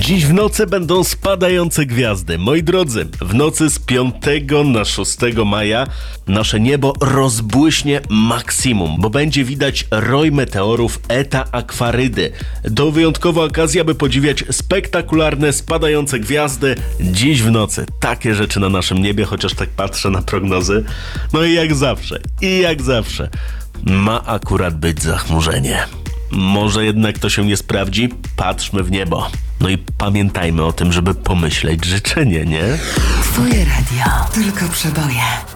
Dziś w nocy będą spadające gwiazdy. Moi drodzy, w nocy z 5 na 6 maja nasze niebo rozbłyśnie maksimum, bo będzie widać roj meteorów Eta Aquaridy. To wyjątkowa okazja, by podziwiać spektakularne spadające gwiazdy dziś w nocy. Takie rzeczy na naszym niebie, chociaż tak patrzę na prognozy. No i jak zawsze, ma akurat być zachmurzenie. Może jednak to się nie sprawdzi? Patrzmy w niebo. No i pamiętajmy o tym, żeby pomyśleć życzenie, nie? Twoje radio. Tylko przeboje.